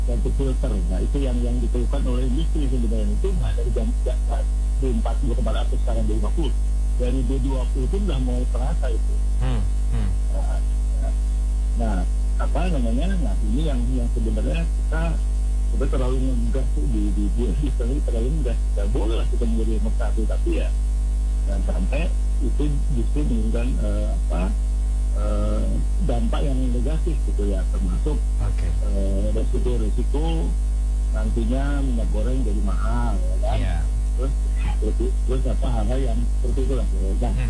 untuk filter. Nah itu yang dikeluhkan oleh industri sebenarnya, itu nggak dari jam B40 kemarin atau sekarang B50, dari B20 pun udah mulai terasa itu. Nah apa namanya, nah ini yang sebenarnya kita terlalu ngegas di terlalu ngegas. Kita boleh lah kita menjadi nomor satu, tapi ya dan sampai itu justru menimbulkan dampak yang negatif gitu ya, termasuk resiko nantinya minyak goreng jadi mahal ya kan. Terus hal-hal yang seperti itu lah. Nah,